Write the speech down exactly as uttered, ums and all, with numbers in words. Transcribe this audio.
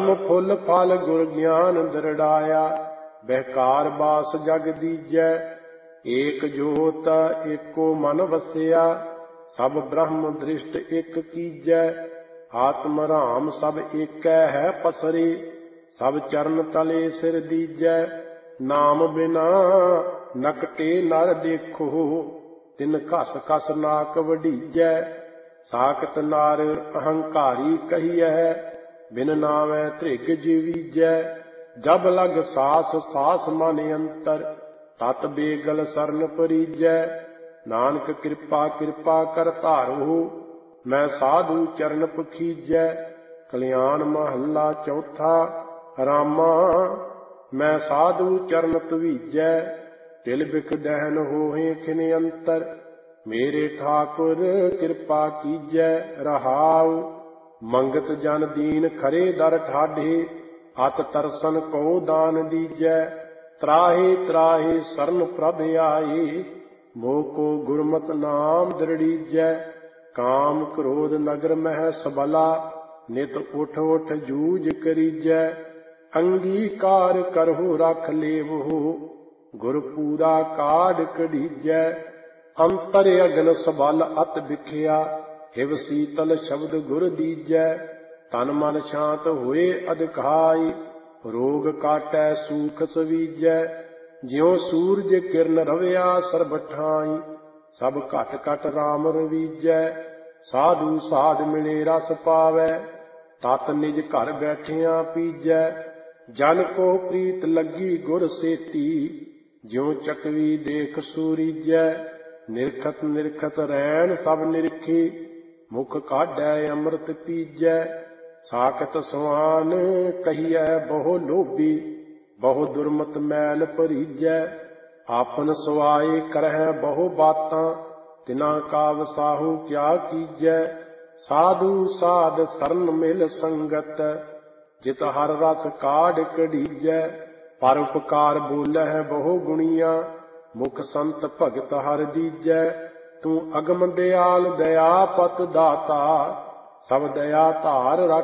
ਜਨਮ ਫੁੱਲ ਫਲ ਗੁਰ ਗਿਆਨ ਦਰੜਾਇਆ। ਬਹਿਕਾਰ ਬਾਸ ਜਗ ਦੀਜੈ, ਏਕ ਜੋਤ ਏਕੋ ਮਨ ਵਸਿਆ। ਸਭ ਬ੍ਰਹਮ ਦ੍ਰਿਸ਼ਟ ਇਕ ਕੀਜੈ, ਆਤਮ ਰਾਮ ਸਭ ਏਕੈ ਹੈ ਪਸਰੇ। ਸਭ ਚਰਨ ਤਲੇ ਸਿਰ ਦੀਜੈ, ਨਾਮ ਬਿਨਾ ਨਕਟੇ ਨਰ ਦੇਖੋ। ਤਿਨ ਘਸ ਘਸ ਨਾਕ ਵਢੀਜੈ, ਸਾਕਤ ਨਰ ਅਹੰਕਾਰੀ ਕਹੀਐ। ਬਿਨ ਨਾਵੈ ਧ੍ਰਿਗ ਜੀਵੀਜੈ, ਜਬ ਲਗ ਸਾਸ ਸਾਸ ਮਨ ਅੰਤਰ। ਤਤ ਬੇਗਲ ਸਰਨ ਪਰੀਜੈ, ਨਾਨਕ ਕਿਰਪਾ ਕਿਰਪਾ ਕਰ ਧਾਰੋ। ਮੈਂ ਸਾਧੂ ਚਰਨ ਪਖੀਜੈ। ਕਲਿਆਣ ਮਹੱਲਾ ਚੌਥਾ। ਰਾਮਾ ਮੈਂ ਸਾਧੂ ਚਰਨ ਧਵੀਜੈ, ਤਿਲ ਬਿਖ ਦਹਿਨ ਹੋਏ ਖਿਨ ਅੰਤਰ। ਮੇਰੇ ਠਾਕੁਰ ਕਿਰਪਾ ਕੀਜੈ ਰਹਾਉ, ਮੰਗਤ ਜਨ ਦੀਨ ਖਰੇ ਦਰ ਠਾਢੇ। ਅਤ ਤਰਸਨ ਕੋ ਦਾਨ ਦੀਜੈ, ਤਰਾਹੇ ਤਰਾਹੇ ਸਰਨ ਪ੍ਰਭ ਆਏ। ਮੋਹ ਕੋ ਗੁਰਮਤਿ ਨਾਮ ਦ੍ਰਿੜੀਜੈ, ਕਾਮ ਕ੍ਰੋਧ ਨਗਰ ਮਹਿ ਸਬਲਾ। ਨਿਤ ਉਠ ਉਠ ਜੂਝ ਕਰੀਜੈ, ਅੰਗੀਕਾਰ ਕਰਹੁ ਰਖ ਲੇਵਹੁ। ਗੁਰ ਪੂਰਾ ਕਾਢ ਕਢੀਜੈ, ਅੰਤਰ ਅਗਨ ਸਬਲ ਅਤ ਵਿਖਿਆ। ਹਿਵ ਸੀਤਲ ਸ਼ਬਦ ਗੁਰ ਦੀਜੈ, ਤਨ ਮਨ ਸ਼ਾਂਤ ਹੋਏ ਅਧਿਕਾਈ। ਰੋਗ ਕਾਟੈ ਸੂਖ ਸਵੀਜੈ, ਜਿਉ ਸੂਰਜ ਕਿਰਨ ਰਵਿਆ ਸਰਬ ਠਾਈ। ਸਭ ਘਟ ਘਟ ਰਾਮ ਰਵੀਜੈ, ਸਾਧੂ ਸਾਧ ਮਿਲੇ ਰਸ ਪਾਵੈ। ਤਤ ਨਿਜ ਘਰ ਬੈਠਿਆਂ ਪੀਜੈ, ਜਨ ਕੋ ਪ੍ਰੀਤ ਲੱਗੀ ਗੁਰ ਸੇਤੀ। ਜਿਉ ਚਕਵੀ ਦੇਖ ਸੂਰੀਜੈ, ਨਿਰਖਤ ਨਿਰਖਤ ਰੈਣ ਸਭ ਨਿਰਖੀ। ਮੁਖ ਕਾਢੈ ਅੰਮ੍ਰਿਤ ਪੀਜੈ, ਸਾਕਤ ਸਵਾਨ ਕਹੀਐ ਬਹੁ ਲੋਭੀ। ਬਹੁ ਦੁਰਮਤ ਮੈਲ ਭਰੀਜੈ, ਆਪਨ ਸਵਾਏ ਕਰਹਿ ਬਹੁ ਬਾਤਾਂ। ਤਿਨਾ ਕਾ ਵਸਾਹੂ ਕਿਆ ਕੀਜੈ, ਸਾਧੂ ਸਾਧ ਸਰਨ ਮਿਲ ਸੰਗਤ। ਜਿਤ ਹਰ ਰਸ ਕਾਢ ਕਢੀਜੈ, ਪਰ ਉਪਕਾਰ ਬੋਲਹਿ ਬਹੁ ਗੁਣੀਆਂ। ਮੁਖ ਸੰਤ ਭਗਤ ਹਰ ਦੀਜੈ, ਤੂੰ ਅਗਮ ਦਿਆਲ ਦਇਆ ਪਤ ਦਾਤਾ। ਸਭ ਦਇਆ ਧਾਰ